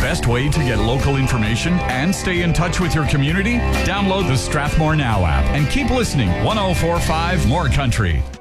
best way to get local information and stay in touch with your community? Download the Strathmore Now app and keep listening. 104.5 More Country.